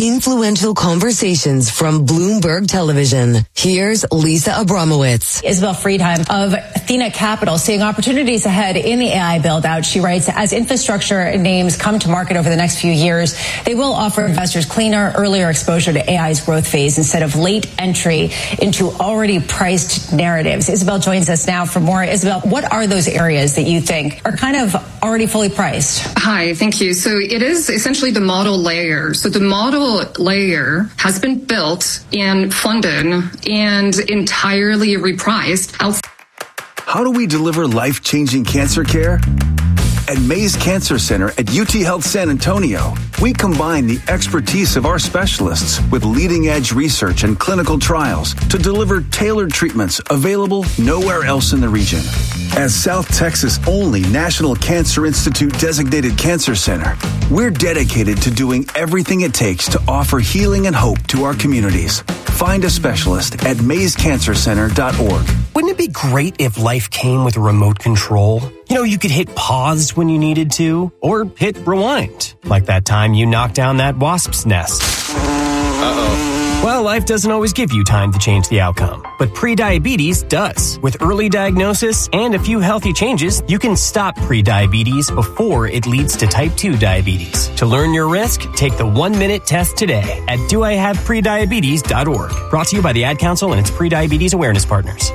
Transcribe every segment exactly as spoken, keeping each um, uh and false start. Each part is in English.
Influential conversations from Bloomberg Television. Here's Lisa Abramowitz. Isabel Friedheim of Athena Capital seeing opportunities ahead in the A I build-out. She writes, as infrastructure names come to market over the next few years, they will offer investors cleaner, earlier exposure to A I's growth phase instead of late entry into already priced narratives. Isabel joins us now for more. Isabel, what are those areas that you think are kind of already fully priced? Hi, thank you. So it is essentially the model layer. So the model layer has been built and funded and entirely repriced. How do we deliver life-changing cancer care? At Mays Cancer Center at U T Health San Antonio, we combine the expertise of our specialists with leading-edge research and clinical trials to deliver tailored treatments available nowhere else in the region. As South Texas' only National Cancer Institute designated cancer center, we're dedicated to doing everything it takes to offer healing and hope to our communities. Find a specialist at mays cancer center dot org. Wouldn't it be great if life came with a remote control? You know, you could hit pause when you needed to, or hit rewind, like that time you knocked down that wasp's nest. Uh-oh. Well, life doesn't always give you time to change the outcome, but prediabetes does. With early diagnosis and a few healthy changes, you can stop prediabetes before it leads to type two diabetes. To learn your risk, take the one-minute test today at do I have prediabetes dot org. Brought to you by the Ad Council and its prediabetes awareness partners.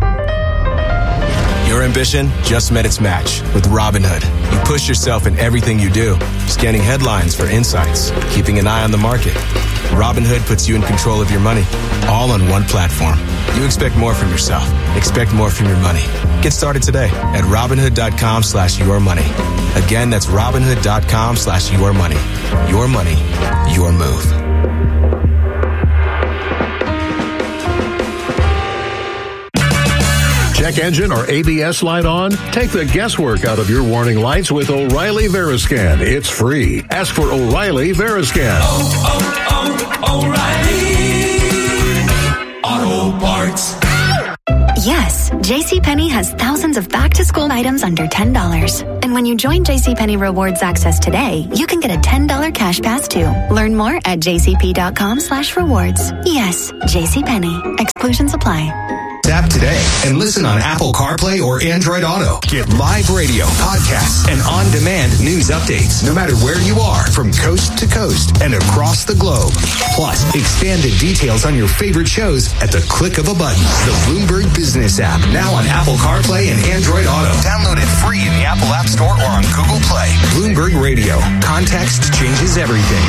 Your ambition just met its match with Robinhood. You push yourself in everything you do, scanning headlines for insights, keeping an eye on the market. Robinhood puts you in control of your money, all on one platform. You expect more from yourself. Expect more from your money. Get started today at Robinhood.com slash your money. Again, that's Robinhood.com slash your money. Your money, your move. Check engine or A B S light on? Take the guesswork out of your warning lights with O'Reilly Veriscan. It's free. Ask for O'Reilly Veriscan. Oh, oh, oh, O'Reilly Auto Parts. Yes, JCPenney has thousands of back-to-school items under ten dollars. And when you join JCPenney Rewards Access today, you can get a ten dollars cash pass too. Learn more at jcp.com slash rewards. Yes, JCPenney. Exclusions apply. Tap today and listen on Apple CarPlay or Android Auto. Get live radio, podcasts, and on-demand news updates no matter where you are from coast to coast and across the globe. Plus, expanded details on your favorite shows at the click of a button. The Bloomberg Business app, now on Apple CarPlay and Android Auto. Download it free in the Apple App Store or on Google Play. Bloomberg Radio. Context changes everything.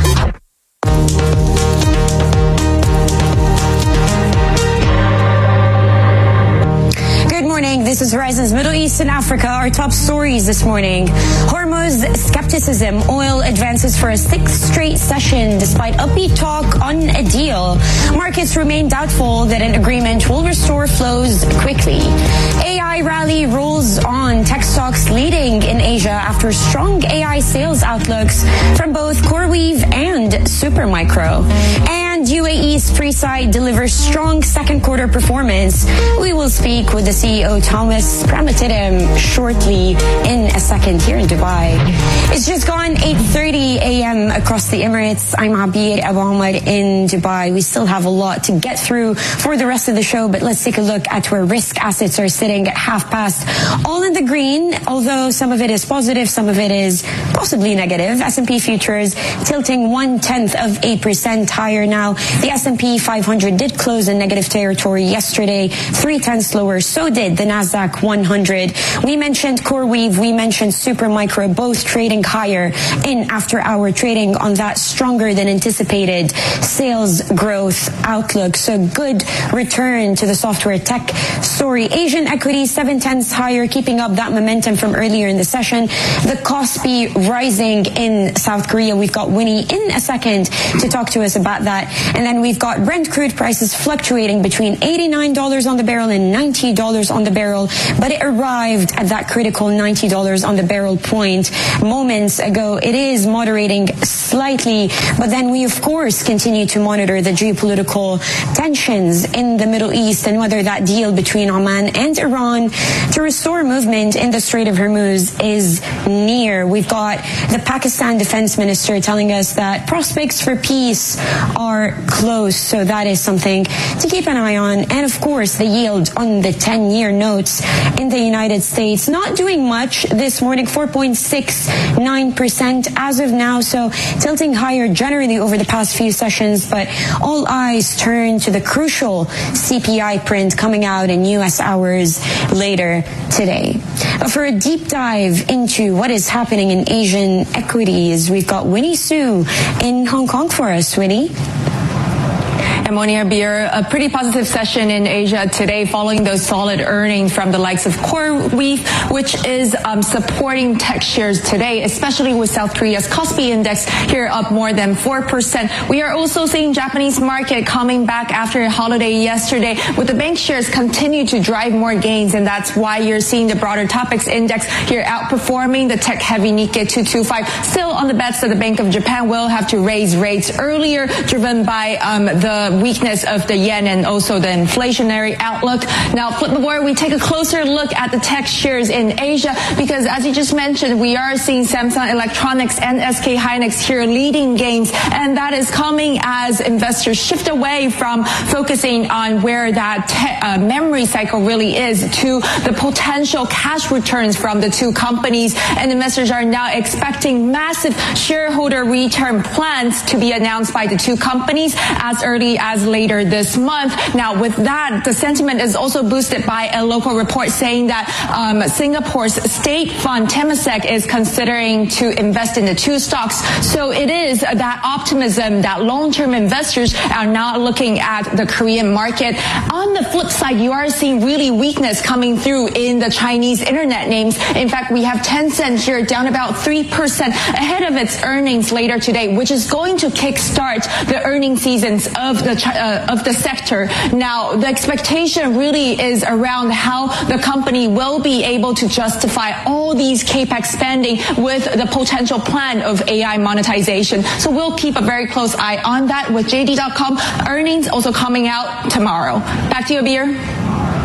This is Horizon's Middle East and Africa. Our top stories this morning. Hormuz skepticism. Oil advances for a sixth straight session despite upbeat talk on a deal. Markets remain doubtful that an agreement will restore flows quickly. A I rally rolls on. Tech stocks leading in Asia after strong A I sales outlooks from both CoreWeave and Supermicro. And U A E's Freeside delivers strong second quarter performance. We will speak with the C E O Thomas Pramatidam shortly in a second here in Dubai. It's just gone eight thirty a.m. across the Emirates. I'm Abir Abu Omar in Dubai. We still have a lot to get through for the rest of the show, but let's take a look at where risk assets are sitting at half past. All in the green, although some of it is positive, some of it is possibly negative. S and P futures tilting one-tenth of a percent higher now. The S and P five hundred did close in negative territory yesterday, three-tenths lower. So did the Nasdaq one hundred. We mentioned CoreWeave, we mentioned Supermicro, both trading higher in after-hour trading on that stronger than anticipated sales growth outlook. So good return to the software tech story. Asian equities, seven-tenths higher, keeping up that momentum from earlier in the session. The Kospi rising in South Korea. We've got Winnie in a second to talk to us about that. And then we've got Brent crude prices fluctuating between eighty-nine dollars on the barrel and ninety dollars on the barrel, but it arrived at that critical ninety dollars on the barrel point moments ago. It is moderating slightly, but then we of course continue to monitor the geopolitical tensions in the Middle East and whether that deal between Oman and Iran to restore movement in the Strait of Hormuz is near. We've got the Pakistan defense minister telling us that prospects for peace are close, so that is something to keep an eye on. And of course, the yield on the ten-year notes in the United States not doing much this morning, four point six nine percent as of now, so tilting higher generally over the past few sessions, but all eyes turn to the crucial C P I print coming out in U S hours later today. For a deep dive into what is happening in Asian equities, we've got Winnie Su in Hong Kong for us. Winnie? Ammonia beer, a pretty positive session in Asia today following those solid earnings from the likes of CoreWeave, which is um, supporting tech shares today, especially with South Korea's Kospi index here up more than four percent. We are also seeing Japanese market coming back after a holiday yesterday, with the bank shares continue to drive more gains, and that's why you're seeing the broader Topix index here outperforming the tech-heavy Nikkei two twenty-five. Still on the bets that the Bank of Japan will have to raise rates earlier, driven by um, the weakness of the yen and also the inflationary outlook. Now, flip the board, we take a closer look at the tech shares in Asia, because as you just mentioned, we are seeing Samsung Electronics and S K Hynix here leading gains, and that is coming as investors shift away from focusing on where that te- uh, memory cycle really is to the potential cash returns from the two companies, and investors are now expecting massive shareholder return plans to be announced by the two companies as early as later this month. Now, with that, the sentiment is also boosted by a local report saying that um, Singapore's state fund Temasek is considering to invest in the two stocks. So it is that optimism that long-term investors are now looking at the Korean market. On the flip side, you are seeing really weakness coming through in the Chinese internet names. In fact, we have Tencent here down about three percent ahead of its earnings later today, which is going to kickstart the earning seasons of the uh, of the sector. Now, the expectation really is around how the company will be able to justify all these capex spending with the potential plan of A I monetization. So we'll keep a very close eye on that, with J D dot com earnings also coming out tomorrow. Back to you, Abir.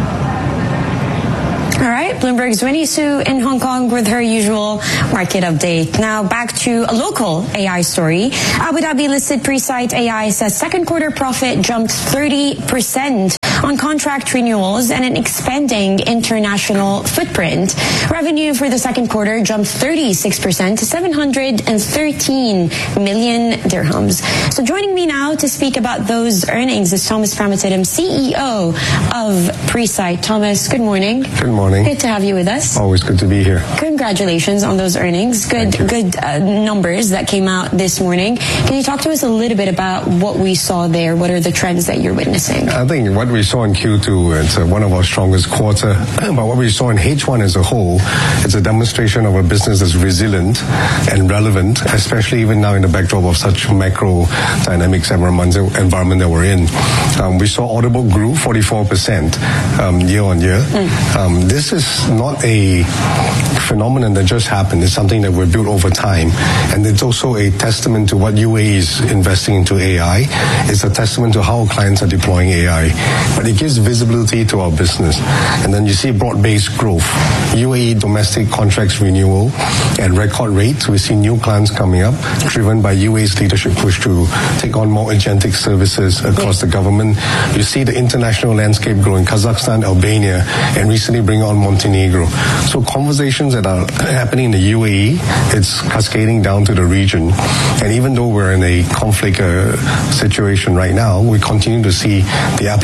All right, Bloomberg's Winnie Su in Hong Kong with her usual market update. Now back to a local A I story. Abu Dhabi listed Presight A I says second quarter profit jumped thirty percent on contract renewals and an expanding international footprint. Revenue for the second quarter jumped thirty-six percent to seven hundred thirteen million dirhams. So joining me now to speak about those earnings is Thomas Pamatidham, C E O of Presight. Thomas, good morning. Good morning. Good to have you with us. Always good to be here. Congratulations on those earnings. Good, good uh, numbers that came out this morning. Can you talk to us a little bit about what we saw there? What are the trends that you're witnessing? I think what we saw in Q two, it's uh, one of our strongest quarter. But what we saw in H one as a whole, it's a demonstration of a business that's resilient and relevant, especially even now in the backdrop of such macro dynamics environment that we're in. Um, we saw order book grew forty-four percent um, year on year. Mm. Um, this is not a phenomenon that just happened. It's something that we've built over time. And it's also a testament to what U A E is investing into A I. It's a testament to how clients are deploying A I. But it gives visibility to our business. And then you see broad-based growth. U A E domestic contracts renewal at record rates. We see new clients coming up, driven by U A E's leadership push to take on more agentic services across the government. You see the international landscape growing, Kazakhstan, Albania, and recently bring on Montenegro. So conversations that are happening in the U A E, it's cascading down to the region. And even though we're in a conflict uh, situation right now, we continue to see the application of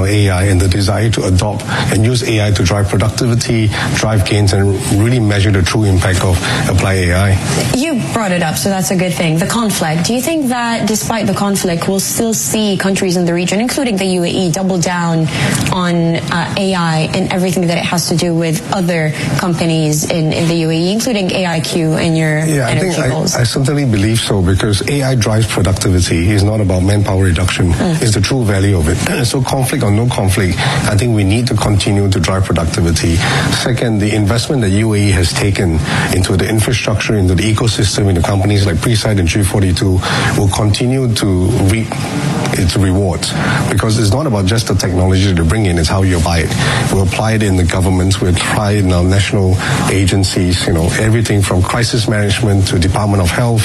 about A I and the desire to adopt and use A I to drive productivity, drive gains, and really measure the true impact of applied A I. You brought it up, so that's a good thing. The conflict. Do you think that despite the conflict, we'll still see countries in the region, including the U A E, double down on uh, A I and everything that it has to do with other companies in, in the U A E, including A I Q and your yeah, energy I think goals? I, I certainly believe so, because A I drives productivity. It's not about manpower reduction. Mm. It's the true value of it. So conflict or no conflict, I think we need to continue to drive productivity. Second, the investment that U A E has taken into the infrastructure, into the ecosystem, into companies like Presight and G forty-two will continue to reap its rewards, because it's not about just the technology to bring in, it's how you apply it. We apply it in the governments, we apply it in our national agencies, you know, everything from crisis management to Department of Health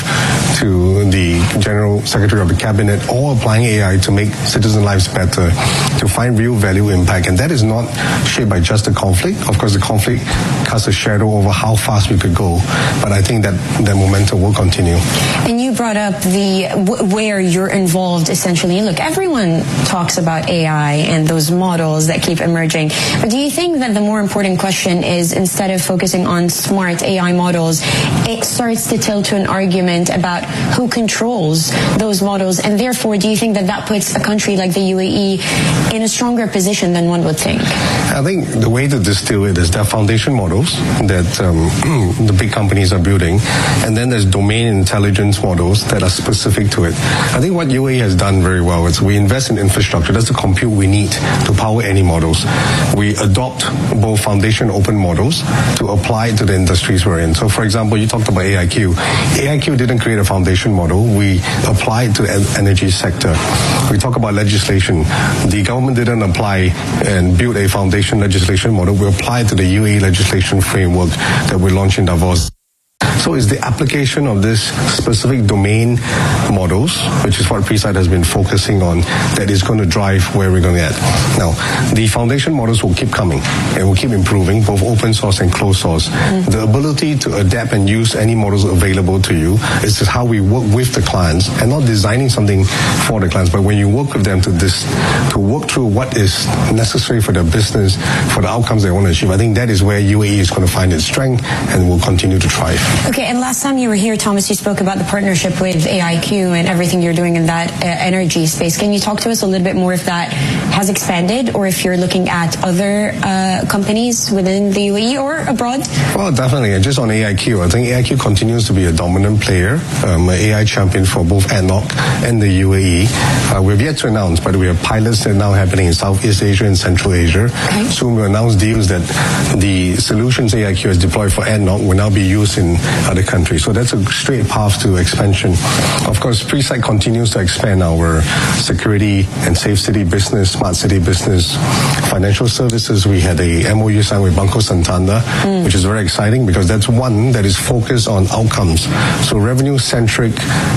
to the General Secretary of the Cabinet, all applying A I to make citizen lives better, to find real value impact. And that is not shaped by just the conflict. Of course, the conflict casts a shadow over how fast we could go, but I think that that momentum will continue. And you brought up the w- where you're involved, essentially. Look, everyone talks about A I and those models that keep emerging, but do you think that the more important question is, instead of focusing on smart A I models, it starts to tilt to an argument about who controls those models, and therefore do you think that that puts a country like the U A E in a stronger position than one would think? I think the way to distill it is there are foundation models that um, the big companies are building, and then there's domain intelligence models that are specific to it. I think what U A E has done very well is we invest in infrastructure. That's the compute we need to power any models. We adopt both foundation open models to apply it to the industries we're in. So for example, you talked about A I Q. A I Q didn't create a foundation model. We applied it to the energy sector. We talk about legislation. The government didn't apply and build a foundation legislation model. We applied to the U A E legislation framework that we launched in Davos. So it's the application of this specific domain models, which is what Presight has been focusing on, that is going to drive where we're going to get. Now, the foundation models will keep coming and will keep improving, both open source and closed source. Mm-hmm. The ability to adapt and use any models available to you is just how we work with the clients, and not designing something for the clients, but when you work with them to this, to work through what is necessary for their business, for the outcomes they want to achieve. I think that is where U A E is going to find its strength and will continue to thrive. Okay, and last time you were here, Thomas, you spoke about the partnership with A I Q and everything you're doing in that uh, energy space. Can you talk to us a little bit more if that has expanded, or if you're looking at other uh, companies within the U A E or abroad? Well, definitely. And just on A I Q, I think A I Q continues to be a dominant player, um, an A I champion for both A D N O C and the U A E. Uh, we've yet to announce, but we have pilots that are now happening in Southeast Asia and Central Asia. Okay. Soon we'll announce deals that the solutions A I Q has deployed for A D N O C will now be used in other countries. So that's a straight path to expansion. Of course, Presight continues to expand our security and safe city business, smart city business, financial services. We had a M O U signed with Banco Santander, mm. which is very exciting because that's one that is focused on outcomes. So revenue-centric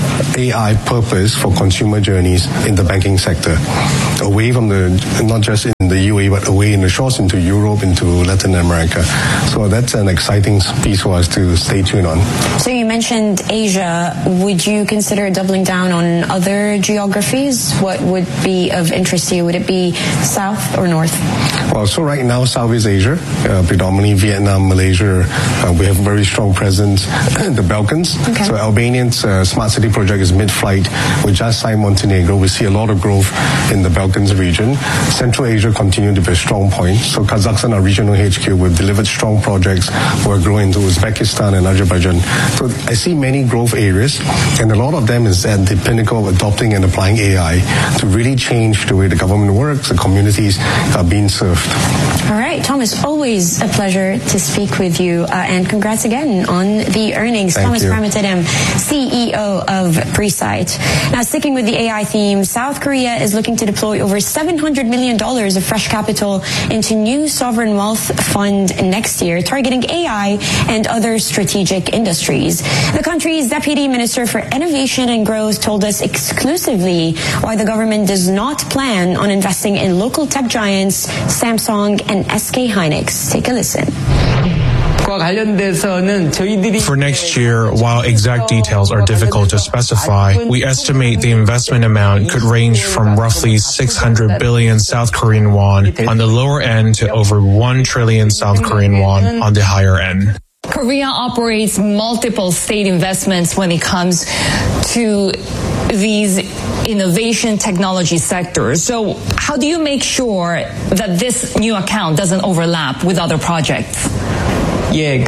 A I purpose for consumer journeys in the banking sector, away from the, not just in the U A E, but away in the shores into Europe, into Latin America. So that's an exciting piece for us to stay tuned on. So you mentioned Asia. Would you consider doubling down on other geographies? What would be of interest to you? Would it be South or North? Well, so right now, Southeast Asia, uh, predominantly Vietnam, Malaysia, uh, we have a very strong presence in the Balkans. Okay. So Albanian's uh, smart city project is mid-flight. We just signed Montenegro. We see a lot of growth in the Balkans region. Central Asia continues to be a strong point. So Kazakhstan, our regional H Q, we've delivered strong projects. We're growing to Uzbekistan and Azerbaijan. So I see many growth areas, and a lot of them is at the pinnacle of adopting and applying A I to really change the way the government works, the communities are being served. All right, Thomas, always a pleasure to speak with you, uh, and congrats again on the earnings. Thank Thomas you. Paramatidim, C E O of Presight. Now, sticking with the A I theme, South Korea is looking to deploy over seven hundred million dollars of fresh capital into new sovereign wealth fund next year, targeting A I and other strategic industries. The country's Deputy Minister for Innovation and Growth told us exclusively why the government does not plan on investing in local tech giants Samsung and S K Hynix. Take a listen. For next year, while exact details are difficult to specify, we estimate the investment amount could range from roughly six hundred billion South Korean won on the lower end to over one trillion South Korean won on the higher end. Korea operates multiple state investments when it comes to these innovation technology sectors. So how do you make sure that this new account doesn't overlap with other projects? Yes,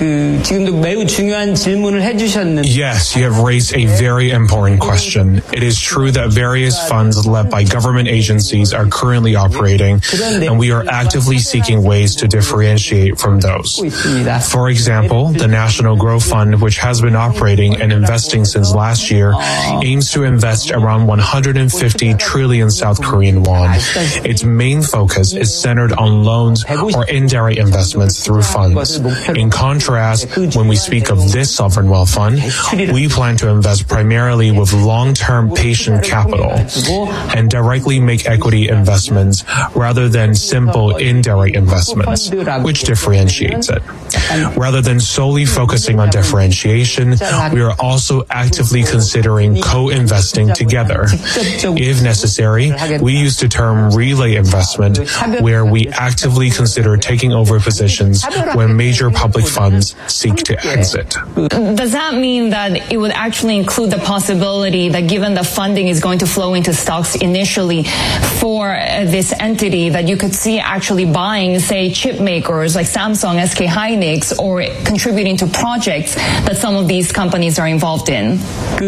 you have raised a very important question. It is true that various funds led by government agencies are currently operating, and we are actively seeking ways to differentiate from those. For example, the National Growth Fund, which has been operating and investing since last year, aims to invest around one hundred fifty trillion South Korean won. Its main focus is centered on loans or indirect investments through funds. In contrast, when we speak of this sovereign wealth fund, we plan to invest primarily with long-term patient capital and directly make equity investments rather than simple indirect investments, which differentiates it. Rather than solely focusing on differentiation, we are also actively considering co-investing together. If necessary, we use the term relay investment, where we actively consider taking over positions when major public funds seek to exit. Does that mean that it would actually include the possibility that given the funding is going to flow into stocks initially for uh, this entity, that you could see actually buying, say, chip makers like Samsung, S K Hynix, or contributing to projects that some of these companies are involved in?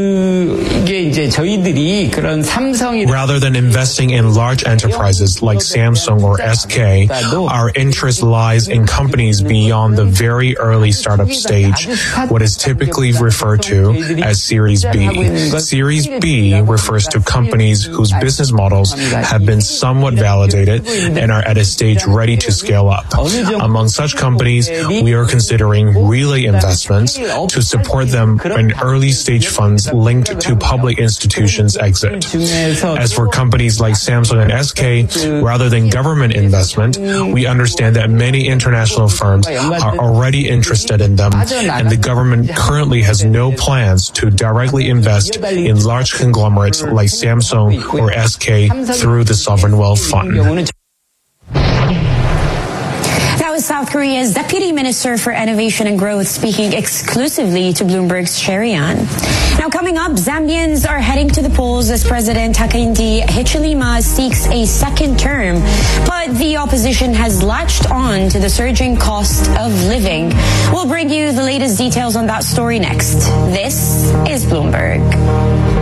Rather than investing in large enterprises like Samsung or S K, our interest lies in companies beyond the very early startup stage, what is typically referred to as Series B. Series B refers to companies whose business models have been somewhat validated and are at a stage ready to scale up. Among such companies, we are considering relay investments to support them when early stage funds linked to public institutions exit. As for companies like Samsung and S K, rather than government investment, we understand that many international firms are already interested in them, and the government currently has no plans to directly invest in large conglomerates like Samsung or S K through the Sovereign Wealth Fund. That was South Korea's Deputy Minister for Innovation and Growth speaking exclusively to Bloomberg's Sherry Ann. Now coming up, Zambians are heading to the polls as President Hakainde Hichilema seeks a second term, but the opposition has latched on to the surging cost of living. We'll bring you the latest details on that story next. This is Bloomberg.